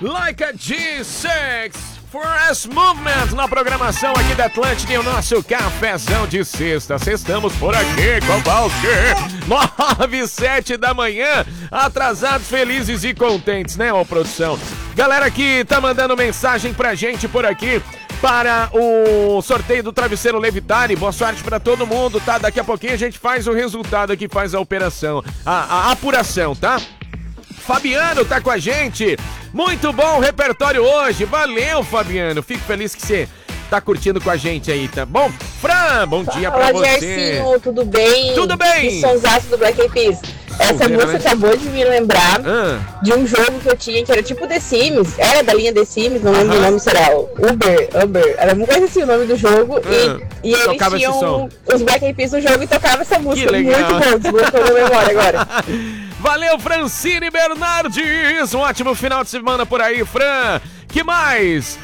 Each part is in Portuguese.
Like a G6 Forest Movement na programação aqui da Atlântida e o nosso cafezão de sexta. Estamos por aqui com o 9h07 da manhã, atrasados, felizes e contentes, né, ó, produção? Galera que tá mandando mensagem pra gente por aqui para o sorteio do travesseiro Levitari. Boa sorte pra todo mundo, tá? Daqui a pouquinho a gente faz o resultado aqui, faz a operação, a apuração, tá? Fabiano tá com a gente. Muito bom o repertório hoje. Valeu, Fabiano. Fico feliz que você tá curtindo com a gente aí, tá bom? Fran, bom dia pra você. Gercinho, tudo bem? Tudo bem. Que sonsaço do Black Eyed Peas. Essa música acabou de me lembrar de um jogo que eu tinha, que era tipo The Sims. Era da linha The Sims, não lembro o nome, será Uber. Era uma coisa assim o nome do jogo. E eles tinham os Black Eyed Peas no jogo e tocava essa música. Muito bom, desbloqueou minha memória agora. Valeu, Francine Bernardes. Um ótimo final de semana por aí, Fran. Que mais?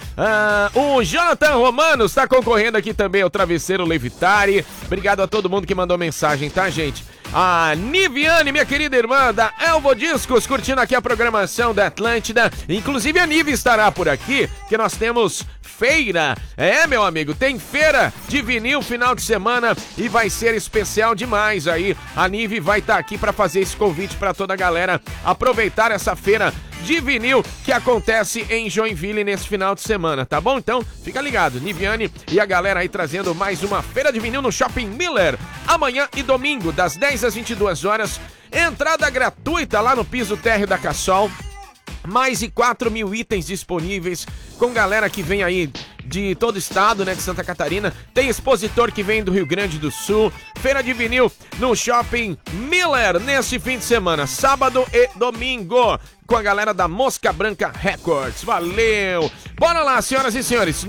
O Jonathan Romano está concorrendo aqui também ao travesseiro Levitari. Obrigado a todo mundo que mandou mensagem, tá, gente? A Niviane, minha querida irmã da Elvo Discos, curtindo aqui a programação da Atlântida. Inclusive a Nive estará por aqui, que nós temos feira. Meu amigo, tem feira de vinil final de semana e vai ser especial demais aí. A Nive vai estar aqui para fazer esse convite para toda a galera aproveitar essa feira de vinil que acontece em Joinville nesse final de semana, tá bom? Então, fica ligado, Niviane e a galera aí trazendo mais uma feira de vinil no Shopping Miller, amanhã e domingo, das 10 às 22 horas, entrada gratuita lá no piso térreo da Cassol, mais de 4 mil itens disponíveis, com galera que vem aí de todo o estado, né, de Santa Catarina. Tem expositor que vem do Rio Grande do Sul. Feira de vinil no Shopping Miller nesse fim de semana, sábado e domingo, com a galera da Mosca Branca Records. Valeu! Bora lá, senhoras e senhores,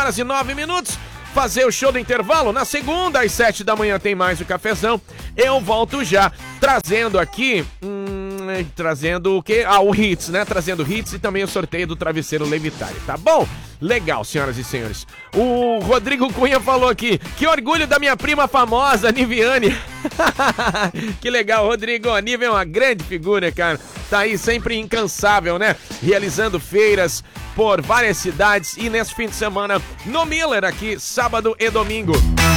9h09, fazer o show do intervalo. Na segunda, às 7 da manhã, tem mais o cafezão. Eu volto já, trazendo aqui... trazendo o quê? O Hits, né? Trazendo Hits e também o sorteio do travesseiro Levitari, tá bom? Legal, senhoras e senhores. O Rodrigo Cunha falou aqui, que orgulho da minha prima famosa, Niviane. Que legal, Rodrigo. A Nive é uma grande figura, cara. Tá aí sempre incansável, né? Realizando feiras por várias cidades e nesse fim de semana no Miller aqui, sábado e domingo.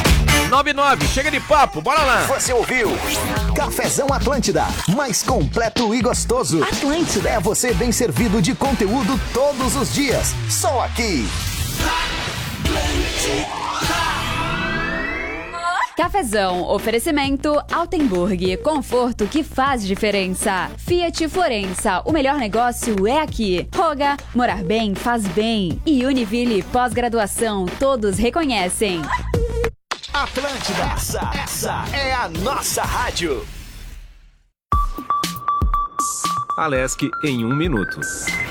99, chega de papo, bora lá. Você ouviu Cafezão Atlântida, mais completo e gostoso. Atlântida é você bem servido de conteúdo todos os dias, só aqui. Cafezão, oferecimento Altenburg, conforto que faz diferença. Fiat Florença, o melhor negócio é aqui. Roga, morar bem faz bem. E Univille, pós-graduação, todos reconhecem. Atlântida, essa é a nossa rádio. Alesc em 1 minuto.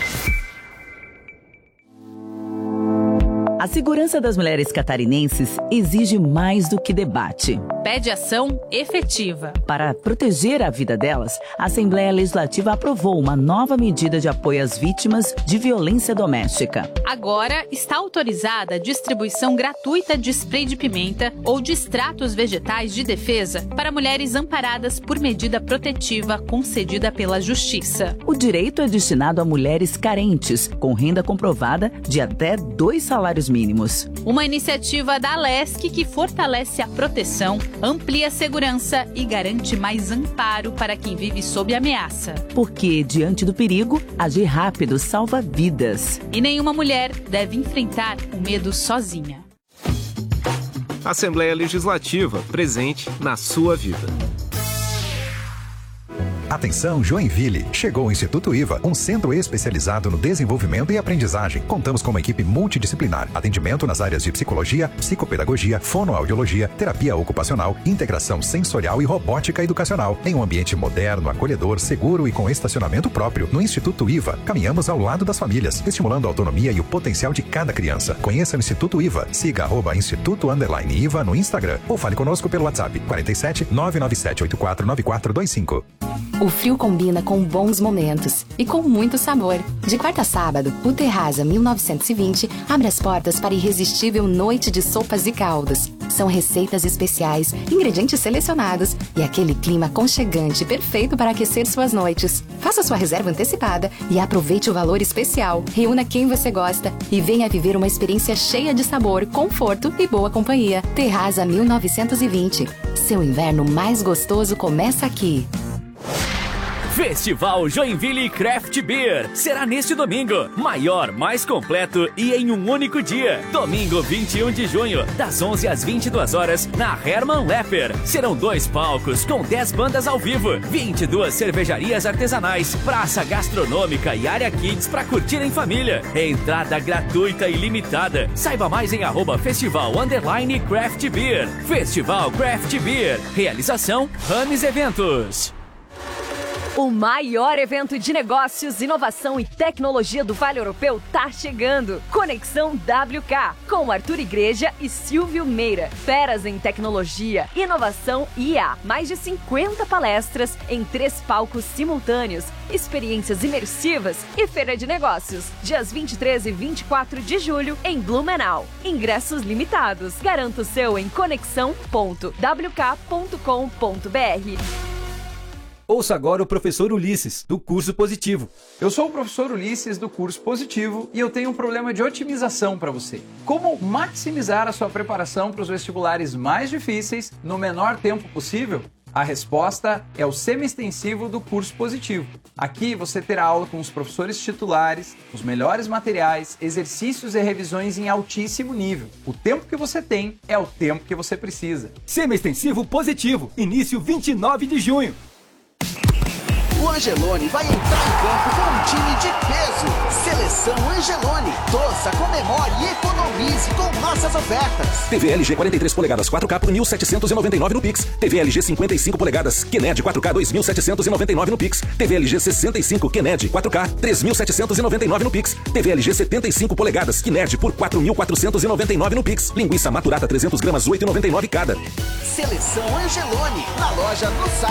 A segurança das mulheres catarinenses exige mais do que debate. Pede ação efetiva. Para proteger a vida delas, a Assembleia Legislativa aprovou uma nova medida de apoio às vítimas de violência doméstica. Agora está autorizada a distribuição gratuita de spray de pimenta ou de extratos vegetais de defesa para mulheres amparadas por medida protetiva concedida pela Justiça. O direito é destinado a mulheres carentes, com renda comprovada de até 2 salários mínimos. Uma iniciativa da Alesc que fortalece a proteção, amplia a segurança e garante mais amparo para quem vive sob ameaça. Porque, diante do perigo, agir rápido salva vidas. E nenhuma mulher deve enfrentar o medo sozinha. Assembleia Legislativa, presente na sua vida. Atenção Joinville, chegou o Instituto IVA, um centro especializado no desenvolvimento e aprendizagem. Contamos com uma equipe multidisciplinar, atendimento nas áreas de psicologia, psicopedagogia, fonoaudiologia, terapia ocupacional, integração sensorial e robótica educacional, em um ambiente moderno, acolhedor, seguro e com estacionamento próprio. No Instituto IVA, caminhamos ao lado das famílias, estimulando a autonomia e o potencial de cada criança. Conheça o Instituto IVA, siga @Instituto_IVA no Instagram ou fale conosco pelo WhatsApp 47 997 84 9425. O frio combina com bons momentos e com muito sabor. De quarta a sábado, o Terraza 1920 abre as portas para a irresistível noite de sopas e caldos. São receitas especiais, ingredientes selecionados e aquele clima aconchegante perfeito para aquecer suas noites. Faça sua reserva antecipada e aproveite o valor especial. Reúna quem você gosta e venha viver uma experiência cheia de sabor, conforto e boa companhia. Terraza 1920. Seu inverno mais gostoso começa aqui. Festival Joinville Craft Beer será neste domingo, maior, mais completo e em um único dia. Domingo 21 de junho, das 11 às 22 horas, na Hermann Lepper. Serão 2 palcos com 10 bandas ao vivo, 22 cervejarias artesanais, praça gastronômica e área kids para curtir em família. Entrada gratuita e limitada. Saiba mais em @festival_Craft Beer. Festival Craft Beer. Realização Rames Eventos. O maior evento de negócios, inovação e tecnologia do Vale Europeu tá chegando. Conexão WK, com Arthur Igreja e Silvio Meira. Feras em tecnologia, inovação e IA. Mais de 50 palestras em 3 palcos simultâneos, experiências imersivas e feira de negócios. Dias 23 e 24 de julho em Blumenau. Ingressos limitados. Garanta o seu em conexão.wk.com.br. Ouça agora o professor Ulisses, do Curso Positivo. Eu sou o professor Ulisses, do Curso Positivo, e eu tenho um problema de otimização para você. Como maximizar a sua preparação para os vestibulares mais difíceis no menor tempo possível? A resposta é o semi-extensivo do Curso Positivo. Aqui você terá aula com os professores titulares, os melhores materiais, exercícios e revisões em altíssimo nível. O tempo que você tem é o tempo que você precisa. Semi-extensivo Positivo, início 29 de junho. O Angelone vai entrar em campo com um time de peso. Seleção Angelone. Torça, comemore e economize com nossas ofertas. TV LG 43 polegadas 4K por 1.799 no Pix. TV LG 55 polegadas QNED 4K 2.799 no Pix. TV LG 65 QNED 4K 3.799 no Pix. TV LG 75 polegadas QNED por 4.499 no Pix. Linguiça maturata 300 gramas 8,99 cada. Seleção Angelone. Na loja, no site